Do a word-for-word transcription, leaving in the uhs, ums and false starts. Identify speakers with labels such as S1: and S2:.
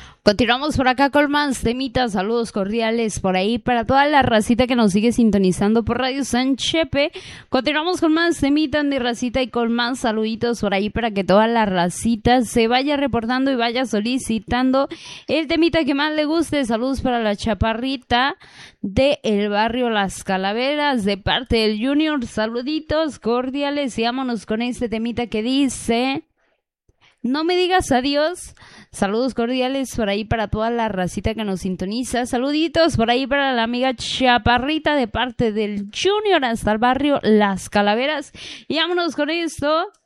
S1: Continuamos por acá con más temitas, saludos cordiales por ahí para toda la racita que nos sigue sintonizando por Radio San Chepe. Continuamos con más temitas, mi racita, y con más saluditos por ahí para que toda la racita se vaya reportando y vaya solicitando el temita que más le guste. Saludos para la chaparrita de el barrio Las Calaveras de parte del Junior, saluditos cordiales y vámonos con este temita que dice... No me digas adiós. Saludos cordiales por ahí para toda la racita que nos sintoniza. Saluditos por ahí para la amiga Chaparrita de parte del Junior hasta el barrio Las Calaveras. Y vámonos con esto.